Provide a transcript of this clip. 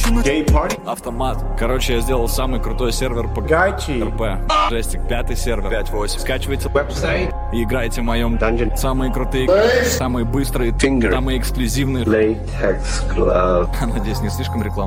Gay party. Автомат. Короче, я сделал самый крутой сервер по Гачи. РП. Жестик, 5-й сервер. 5.8. Скачивайте Website. и играйте в моем Dungeon. самые крутые, самые быстрые, Finger. самые эксклюзивные. Latex glove. Надеюсь, не слишком рекламно.